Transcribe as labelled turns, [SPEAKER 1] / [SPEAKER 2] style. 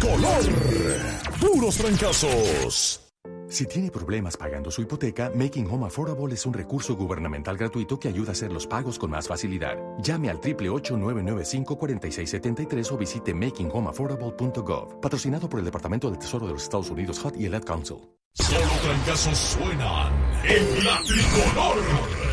[SPEAKER 1] tricolor. Puros trancazos.
[SPEAKER 2] Si tiene problemas pagando su hipoteca, Making Home Affordable es un recurso gubernamental gratuito que ayuda a hacer los pagos con más facilidad. Llame al 888-995-4673 o visite makinghomeaffordable.gov. Patrocinado por el Departamento del Tesoro de los Estados Unidos, HUD y el Ad Council.
[SPEAKER 1] Solo trancazos suenan en la tricolor.